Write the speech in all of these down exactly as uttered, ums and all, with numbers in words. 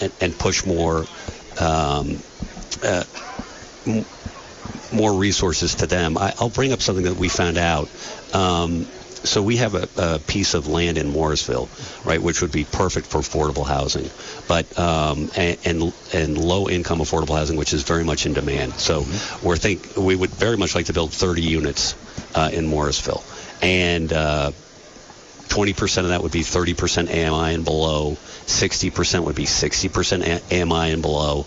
and, and push more um, uh, m- more resources to them. I, I'll bring up something that we found out. Um, so we have a, a piece of land in Morrisville, right, which would be perfect for affordable housing, but um, and, and and low-income affordable housing, which is very much in demand. So mm-hmm. we're think we would very much like to build thirty units uh, in Morrisville, and uh, twenty percent of that would be thirty percent A M I and below, sixty percent would be sixty percent A M I and below,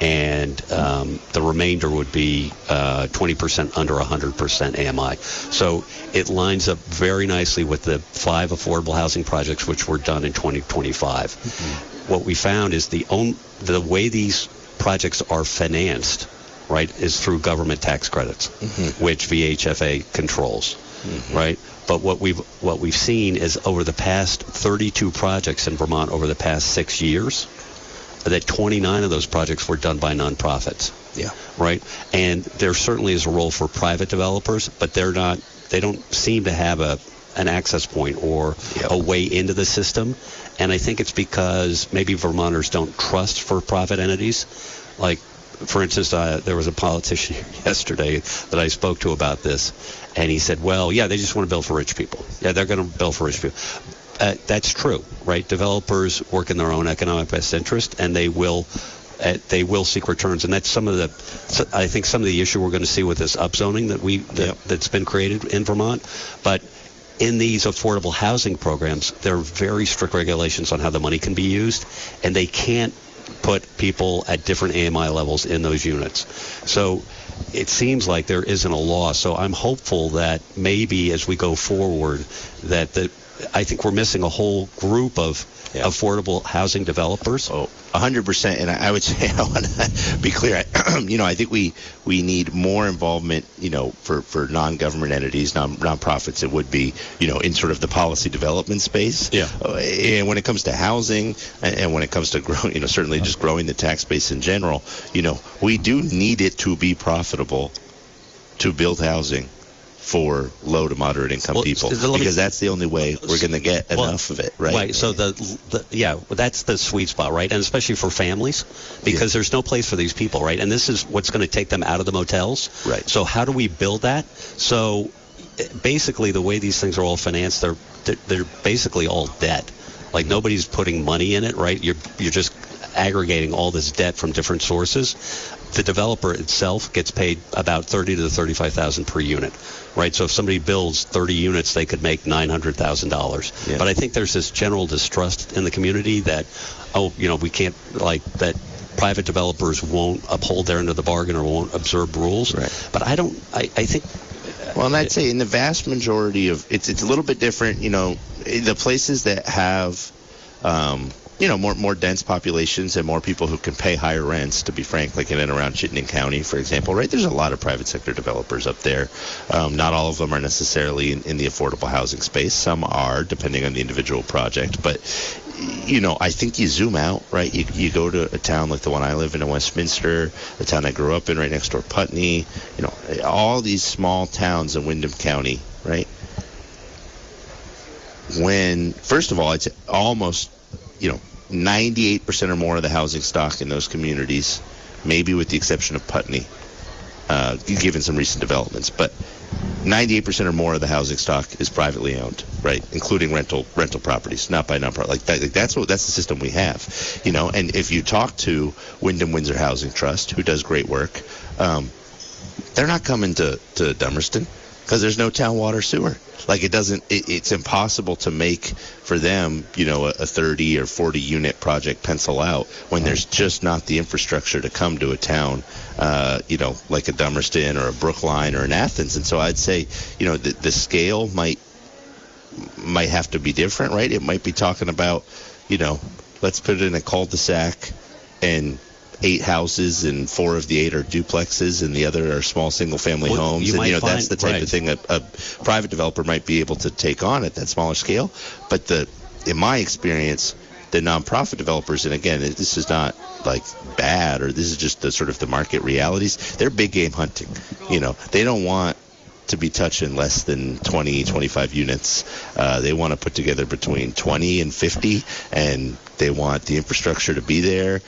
and um, the remainder would be uh, twenty percent under one hundred percent A M I. So it lines up very nicely with the five affordable housing projects which were done in twenty twenty-five. Mm-hmm. What we found is the own, the way these projects are financed, right, is through government tax credits, mm-hmm. which V H F A controls, mm-hmm. right? But what we've what we've seen is over the past thirty-two projects in Vermont over the past six years, that twenty-nine of those projects were done by nonprofits. Yeah. Right. And there certainly is a role for private developers, but they're not. They don't seem to have a an access point or yep. a way into the system. And I think it's because maybe Vermonters don't trust for-profit entities. Like, for instance, uh, there was a politician here yesterday that I spoke to about this, and he said, well, yeah, they just want to build for rich people. Yeah, they're going to build for rich people. Uh, that's true, right? Developers work in their own economic best interest, and they will uh, they will seek returns. And that's some of the, so I think, some of the issue we're going to see with this upzoning that we that, yep. that's been created in Vermont. But in these affordable housing programs, there are very strict regulations on how the money can be used, and they can't put people at different A M I levels in those units. So it seems like there isn't a law. So I'm hopeful that maybe as we go forward, that the I think we're missing a whole group of yeah. affordable housing developers. Oh, one hundred percent. And I would say, I want to be clear, I, you know, I think we, we need more involvement, you know, for, for non-government entities, non nonprofits. It would be, you know, in sort of the policy development space. Yeah. Uh, and when it comes to housing and, and when it comes to growing, you know, certainly just growing the tax base in general, you know, we do need it to be profitable to build housing for low to moderate income well, people, because me, that's the only way we're going to get well, enough of it, right? Right. So the, the yeah, that's the sweet spot, right? And especially for families, because yeah. there's no place for these people, right? And this is what's going to take them out of the motels, right? So how do we build that? So basically, the way these things are all financed, they're they're, they're basically all debt. Like nobody's putting money in it, right? You're you're just aggregating all this debt from different sources. The developer itself gets paid about thirty to thirty-five thousand per unit, right? So if somebody builds thirty units, they could make nine hundred thousand dollars. Yeah. But I think there's this general distrust in the community that, oh, you know, we can't, like, that private developers won't uphold their end of the bargain or won't observe rules. Right. But I don't, I, I think. Well, and I'd say in the vast majority of, it's it's a little bit different, you know, the places that have, um, you know, more more dense populations and more people who can pay higher rents, to be frank, like in and around Chittenden County, for example, right? There's a lot of private sector developers up there. Um, not all of them are necessarily in, in the affordable housing space. Some are, depending on the individual project. But, you know, I think you zoom out, right? You, you go to a town like the one I live in in Westminster, the town I grew up in right next door, Putney, you know, all these small towns in Windham County, right? When, first of all, it's almost, you know, ninety-eight percent or more of the housing stock in those communities, maybe with the exception of Putney, uh, given some recent developments, but ninety-eight percent or more of the housing stock is privately owned, right, including rental rental properties, not by nonprofit. Like, that, like that's what that's the system we have, you know. And if you talk to Wyndham Windsor Housing Trust, who does great work, um, they're not coming to to Dummerston because there's no town water sewer. Like, it doesn't, it, it's impossible to make for them, you know, a, a thirty or forty unit project pencil out when there's just not the infrastructure to come to a town, uh, you know, like a Dummerston or a Brookline or an Athens. And so I'd say, you know, the, the scale might, might have to be different, right? It might be talking about, you know, let's put it in a cul-de-sac and eight houses, and four of the eight are duplexes, and the other are small single-family well, homes. You and you know find, that's the type right. of thing that a private developer might be able to take on at that smaller scale. But the, in my experience, the nonprofit developers, and again, this is not like bad, or this is just the sort of the market realities. They're big game hunting. You know, they don't want to be touching less than twenty, twenty-five units. Uh, they want to put together between twenty and fifty, and they want the infrastructure to be there.